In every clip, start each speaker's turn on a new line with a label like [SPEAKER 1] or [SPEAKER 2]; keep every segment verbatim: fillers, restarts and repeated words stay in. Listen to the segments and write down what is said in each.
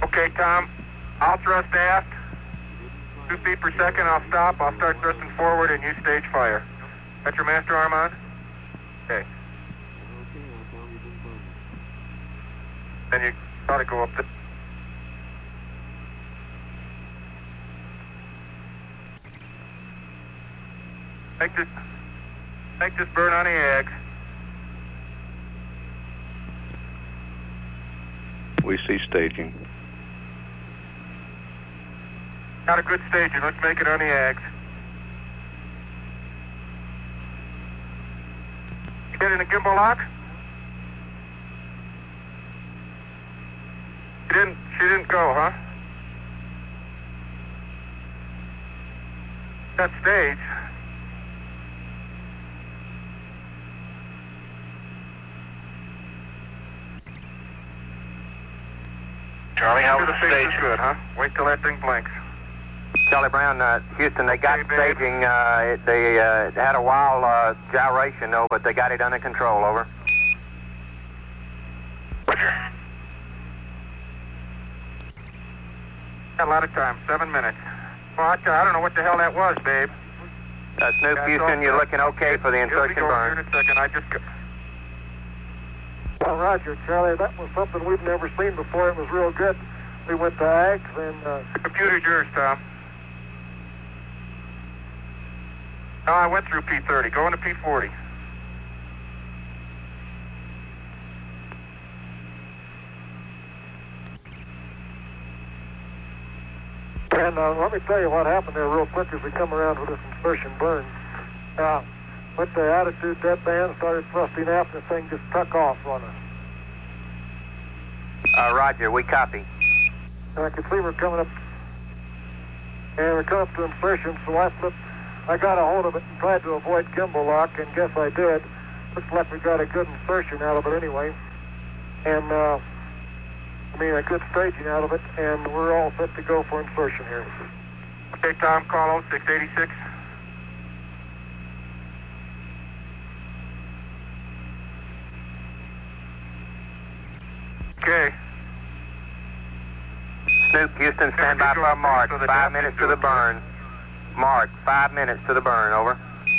[SPEAKER 1] Okay, Tom. I'll thrust aft. Two feet per second, I'll stop. I'll start thrusting forward and you stage fire. Got your master arm on? Okay. Then you ought to go up the... Make this, make this burn on the eggs.
[SPEAKER 2] We see staging.
[SPEAKER 1] Got a good staging. Let's make it on the eggs. You get in the gimbal lock? She didn't, she didn't go, huh? That stage.
[SPEAKER 3] Charlie, how was the
[SPEAKER 1] stage?
[SPEAKER 3] stage?
[SPEAKER 1] Is good, huh? Wait till that thing blinks.
[SPEAKER 4] Charlie Brown, uh, Houston, they got
[SPEAKER 1] Okay, babe.
[SPEAKER 4] staging. Uh, it, they uh, had a wild uh, gyration, though, but they got it under control. Over.
[SPEAKER 3] Roger.
[SPEAKER 1] Got a lot of time. Seven minutes. Well, I, tell you, I don't know what the hell that was, babe.
[SPEAKER 4] Uh, Snoop,
[SPEAKER 1] Yeah,
[SPEAKER 4] Houston,
[SPEAKER 1] so-
[SPEAKER 4] you're looking okay for the
[SPEAKER 1] It'll be
[SPEAKER 4] insertion
[SPEAKER 1] going
[SPEAKER 4] burn.
[SPEAKER 1] here in a second. I just... Got...
[SPEAKER 5] Well, Roger, Charlie, that was something we've never seen before. It was real good. We went to A G S and... Uh,
[SPEAKER 1] The computer's yours, Tom. No, I went through P thirty. Go into P forty.
[SPEAKER 5] And uh, let me tell you what happened there real quick as we come around with this insertion burn. Uh, went to attitude deadband, started thrusting aft, and the thing just tuck off on us.
[SPEAKER 4] Uh, Roger, we copy.
[SPEAKER 5] And I could see we're coming up, and we're coming up to insertion, so I flipped, I got a hold of it and tried to avoid gimbal lock, and guess I did. Looks like we got a good insertion out of it anyway. And, uh, I mean, a good staging out of it, and we're all set to go for insertion here.
[SPEAKER 1] Okay, Tom, call oh six eighty-six. Okay.
[SPEAKER 4] Snoop, Houston, stand by for a mark.
[SPEAKER 1] So the
[SPEAKER 4] Five
[SPEAKER 1] depth
[SPEAKER 4] minutes
[SPEAKER 1] is
[SPEAKER 4] to the
[SPEAKER 1] good.
[SPEAKER 4] burn. Mark, five minutes to the burn. Over.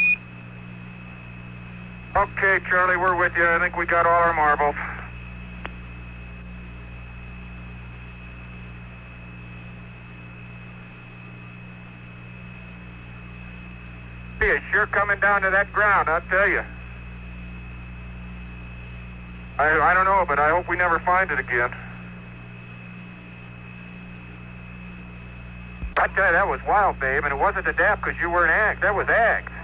[SPEAKER 1] Okay, Charlie, we're with you. I think we got all our marbles. It's sure coming down to that ground, I'll tell you. I, I don't know, but I hope we never find it again. I tell you, that was wild, babe, and it wasn't the D A P because you weren't A G S. That was A G S.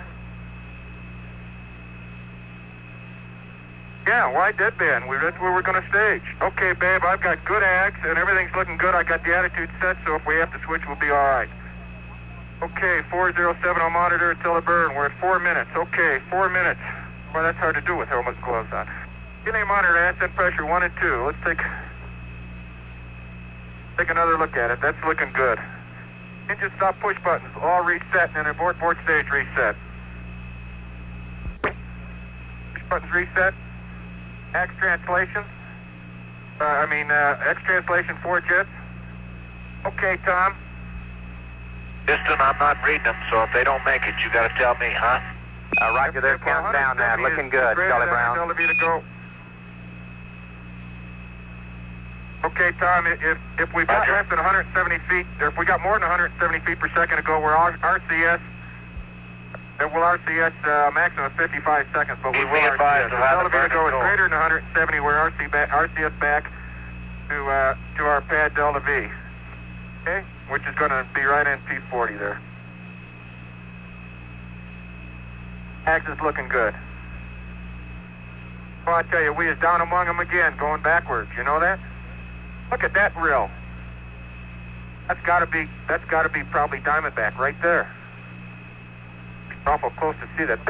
[SPEAKER 1] Yeah, why deadband? We, that's where we're going to stage. Okay, babe, I've got good A G S, and everything's looking good. I got the attitude set, so if we have to switch, we'll be all right. Okay, four oh seven, I'll monitor until the burn. We're at four minutes. Okay, four minutes. Well, that's hard to do with helmet and gloves on. Give me a monitor, ascent pressure one and two. Let's take, take another look at it. That's looking good. Engine stop push buttons, all reset, and then abort board stage reset. Push buttons reset. X translation. Uh, I mean, uh, X translation four jets. Okay, Tom.
[SPEAKER 3] Houston, I'm not reading them, so if they don't make it, you got to tell me, huh?
[SPEAKER 4] Uh, Roger, they're counting down now. Looking good,
[SPEAKER 1] Greater
[SPEAKER 4] Charlie
[SPEAKER 1] than
[SPEAKER 4] Brown.
[SPEAKER 1] Delta V to go. Okay, Tom, if, if we've got
[SPEAKER 3] Roger.
[SPEAKER 1] less than one hundred seventy feet, or if we got more than one hundred seventy feet per second to go, we're R C S. Then we'll R C S uh, maximum of fifty-five seconds, but we
[SPEAKER 3] Keep
[SPEAKER 1] will
[SPEAKER 3] me
[SPEAKER 1] R C S.
[SPEAKER 3] advised of how
[SPEAKER 1] Delta
[SPEAKER 3] the
[SPEAKER 1] V to
[SPEAKER 3] burn
[SPEAKER 1] go
[SPEAKER 3] is
[SPEAKER 1] is
[SPEAKER 3] going.
[SPEAKER 1] greater than one hundred seventy, we're R C, back, R C S back to, uh, to our pad Delta V. Okay? Which is going to be right in P forty there. Axis is looking good. Well, I tell you, we is down among them again, going backwards. You know that? Look at that rill. That's got to be. That's got to be probably Diamondback right there. Awful close to see that.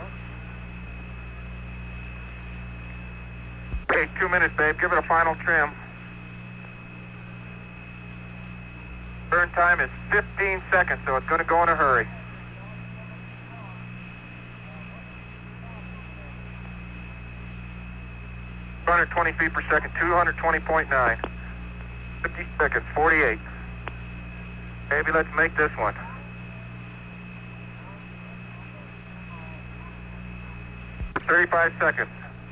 [SPEAKER 1] Okay, two minutes, babe. Give it a final trim. Burn time is fifteen seconds, so it's going to go in a hurry. two hundred twenty feet per second, two hundred twenty point nine. fifty seconds, forty-eight. Maybe let's make this one. thirty-five seconds.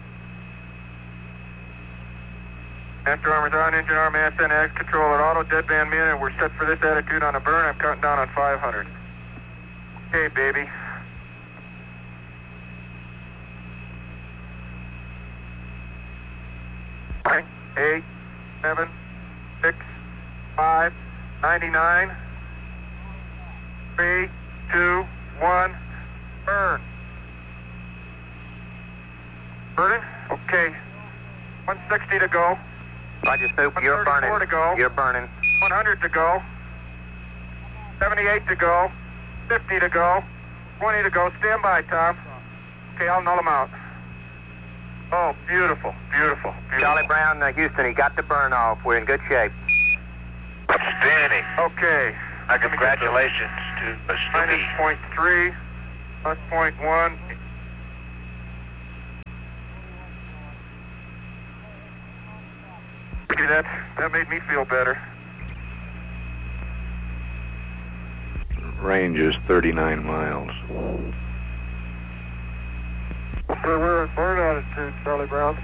[SPEAKER 1] Master armor's on, engine arm, mass and X control at auto, deadband min, and we're set for this attitude on a burn. I'm counting down on five hundred. Okay, baby. Nine, eight, seven, six, five, ninety-nine, three, two, one, burn. Burning? Okay. one sixty to go.
[SPEAKER 4] Roger, Soup, you're burning.
[SPEAKER 1] To go.
[SPEAKER 4] You're burning.
[SPEAKER 1] one hundred to go. seventy-eight to go. fifty to go. twenty to go. Stand by, Tom. Okay, I'll null them out. Oh, beautiful, beautiful, beautiful.
[SPEAKER 4] Charlie Brown, uh, Houston, he got the burn off. We're in good shape.
[SPEAKER 3] Outstanding.
[SPEAKER 1] Okay.
[SPEAKER 3] Uh, congratulations to uh,
[SPEAKER 1] Minus
[SPEAKER 3] Snoopy.
[SPEAKER 1] point three, plus point one. Okay, that, that made me feel better.
[SPEAKER 2] Range is thirty-nine miles.
[SPEAKER 5] So we're at burn altitude, Charlie Brown.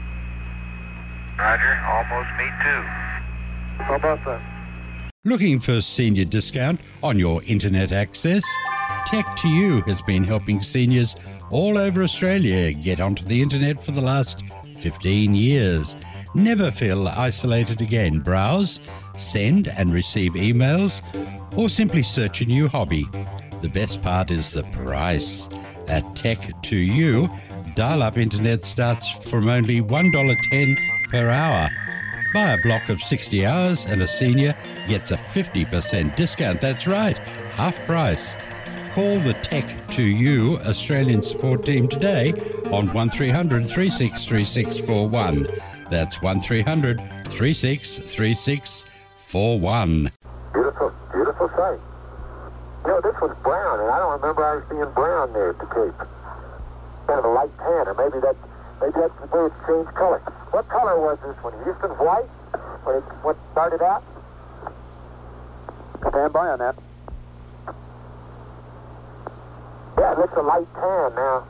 [SPEAKER 3] Roger, almost me too.
[SPEAKER 5] How about that?
[SPEAKER 6] Looking for senior discount on your internet access? Tech to You has been helping seniors all over Australia get onto the internet for the last fifteen years. Never feel isolated again. Browse, send and receive emails, or simply search a new hobby. The best part is the price. At Tech to You, dial-up internet starts from only one dollar ten per hour. Buy a block of sixty hours and a senior gets a fifty percent discount. That's right, half price. Call the Tech to You Australian support team today on one three hundred, three six three six four one. That's one three hundred, three six three six four one.
[SPEAKER 5] Beautiful, beautiful sight. You know, this was brown, and I don't remember ours being brown there at the Cape. Kind of a light tan, or maybe that, maybe that's the way it's changed color. What color was this one? Houston's white when it what started out? Stand by on that. Yeah, it looks a light tan now.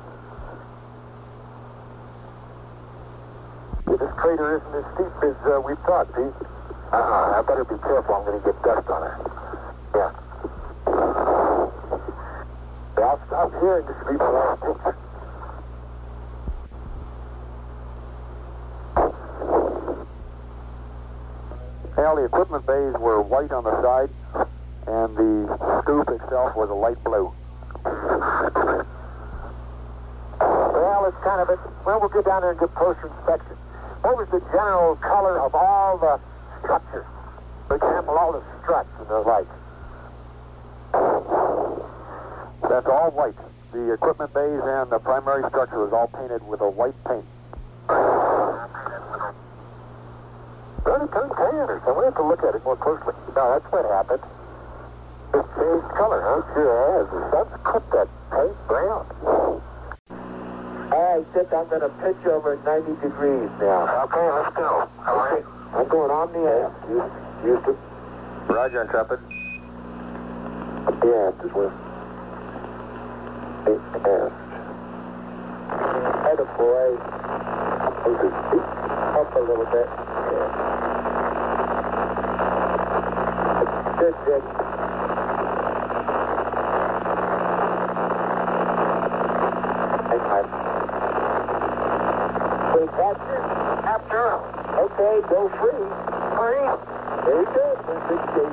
[SPEAKER 5] Yeah, this crater isn't as steep as uh, we thought, Pete. Uh-uh, I better be careful. I'm going to get dust on it. Yeah. Yeah, I'll stop here and this will be my last picture. Well, the equipment bays were white on the side, and the scoop itself was a light blue. Well, it's kind of a... Well, we'll get down there and get closer inspection. What was the general color of all the structures? For example, all the struts and the lights. That's all white. The equipment bays and the primary structure was all painted with a white paint. Well, it turned tan or something. We have to look at it more closely. No, that's what happened. It changed color, huh? Sure has. The sun's cooked that paint brown. All right, Dick, I'm going to pitch over at ninety degrees now. Okay, let's go. All right. I'm going on the aft. Houston. Roger, Intrepid. The aft as well. Aft. Head of boy. Up a little bit. Yeah. Good, Dick. Hang on. Okay, that's it. After. Okay, go free. Free. Very good. That's good shape.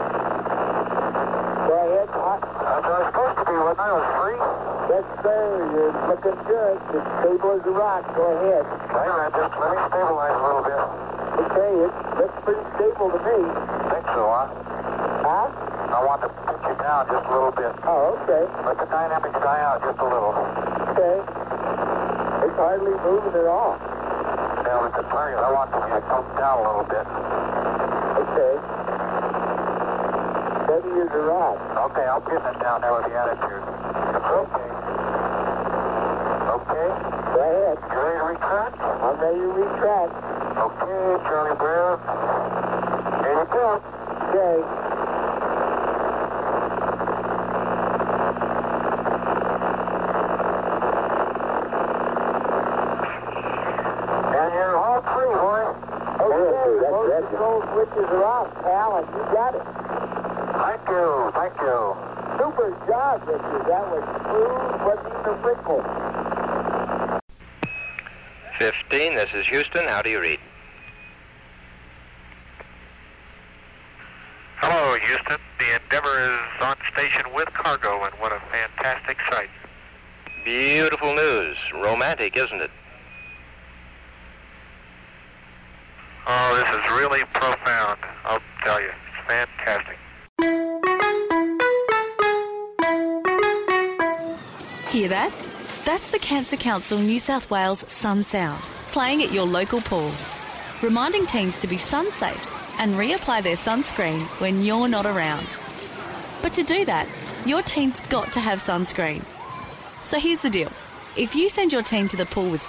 [SPEAKER 5] Go ahead. Uh, I was supposed to be when I was free. Yes, sir. You're looking good. As stable as a rock. Go ahead. Wait a minute. Just let me stabilize a little bit. Okay, it looks pretty stable to me. Think so, huh? Huh? I want to pitch it down just a little bit. Oh, okay. Let the dynamics die out just a little. Okay. It's hardly moving at all. Yeah, with the target, I want to come down a little bit. Okay. Steady as a rock. Okay, I'll pin it down there with the attitude. Okay. Okay. Go ahead. You ready to retract? I'm ready to retract. Okay, Charlie Brown. Most of those switches are off, pal, and you got it.
[SPEAKER 4] Thank you, thank you.
[SPEAKER 5] Super job, Richard. That was smooth, wasn't even a wrinkle.
[SPEAKER 7] fifteen, this is Houston. How do you read?
[SPEAKER 3] Hello, Houston. The Endeavour is on station with cargo, and what a fantastic sight.
[SPEAKER 7] Beautiful news. Romantic, isn't it?
[SPEAKER 3] Oh, this is really profound. I'll tell you. It's fantastic.
[SPEAKER 8] Hear that? That's the Cancer Council New South Wales Sun Sound, playing at your local pool, reminding teens to be sun safe and reapply their sunscreen when you're not around. But to do that, your teen's got to have sunscreen. So here's the deal. If you send your teen to the pool with